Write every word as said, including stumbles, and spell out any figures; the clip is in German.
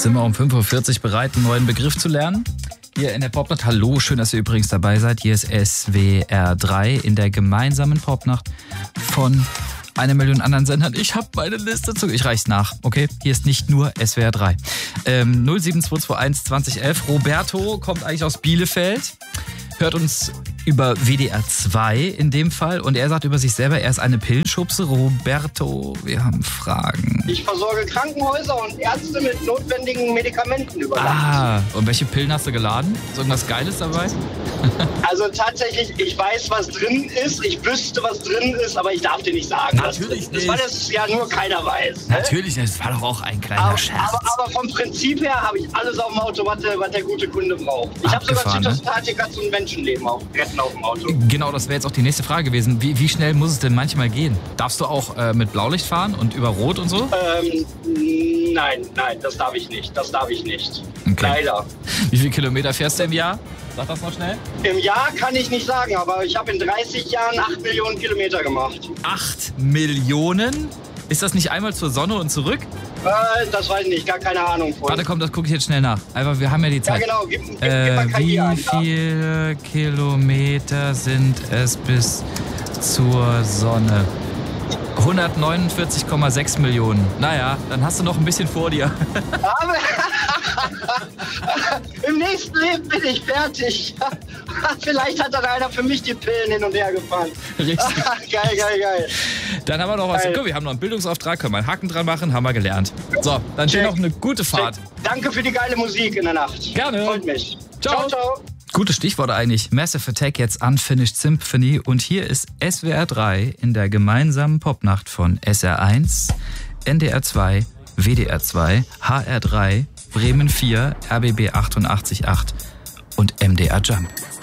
sind wir um fünf Uhr vierzig bereit, einen neuen Begriff zu lernen. Hier in der Popnacht. Hallo, schön, dass ihr übrigens dabei seid. Hier ist S W R drei in der gemeinsamen Popnacht von eine Million anderen Sendern. Ich habe meine Liste zu... Ich reich's nach, okay? Hier ist nicht nur S W R drei. Ähm, null sieben zwei zwei eins zwanzig elf. Roberto kommt eigentlich aus Bielefeld. Hört uns über W D R zwei in dem Fall. Und er sagt über sich selber, er ist eine Pillenschubse. Roberto, wir haben Fragen. Ich versorge Krankenhäuser und Ärzte mit notwendigen Medikamenten über Nacht. Ah, und welche Pillen hast du geladen? Ist irgendwas Geiles dabei? Also tatsächlich, ich weiß, was drin ist. Ich wüsste, was drin ist, aber ich darf dir nicht sagen. Natürlich nicht. Weil es ja nur keiner weiß. Natürlich, das war doch auch ein kleiner aber, Scherz. Aber, aber vom Prinzip her habe ich alles auf dem Auto, was der, was der gute Kunde braucht. Ich habe sogar Abgefahren, ne? Zytostatika zum Menschenleben auf, retten auf dem Auto. Genau, das wäre jetzt auch die nächste Frage gewesen. Wie, wie schnell muss es denn manchmal gehen? Darfst du auch äh, mit Blaulicht fahren und über Rot und so? Ähm, nein, nein, das darf ich nicht. Das darf ich nicht. Okay. Leider. Wie viele Kilometer fährst du im Jahr? Sag das mal schnell. Im Jahr kann ich nicht sagen, aber ich habe in dreißig Jahren acht Millionen Kilometer gemacht. acht Millionen? Ist das nicht einmal zur Sonne und zurück? Äh, das weiß ich nicht, gar keine Ahnung von. Warte, komm, das gucke ich jetzt schnell nach. Einfach, wir haben ja die Zeit. Ja, genau, gib, gib, äh, gib mal K I ein. Wie viele Kilometer sind es bis zur Sonne? hundertneunundvierzig Komma sechs Millionen. Naja, dann hast du noch ein bisschen vor dir. Aber im nächsten Leben bin ich fertig. Vielleicht hat dann einer für mich die Pillen hin und her gefahren. Richtig. Geil, geil, geil. Dann haben wir noch was. Geil. Guck, wir haben noch einen Bildungsauftrag, können wir einen Haken dran machen, haben wir gelernt. So, dann steht Check. noch eine gute Fahrt. Danke für die geile Musik in der Nacht. Gerne. Freut mich. Ciao. Ciao, ciao. Gute Stichworte eigentlich. Massive Attack, jetzt Unfinished Symphony. Und hier ist S W R drei in der gemeinsamen Popnacht von S R eins, N D R zwei, W D R zwei, H R drei, Bremen vier, R B B achtundachtzig Komma acht und M D R Jump.